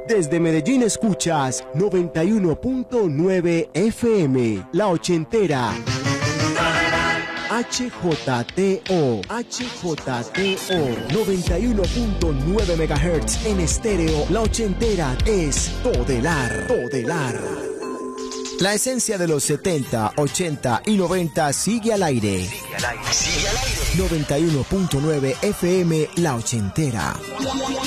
Desde Medellín escuchas 91.9 FM, La Ochentera. HJTO 91.9 MHz en estéreo. La Ochentera es Todelar. La esencia de los 70, 80 y 90 sigue al aire. 91.9 FM La Ochentera.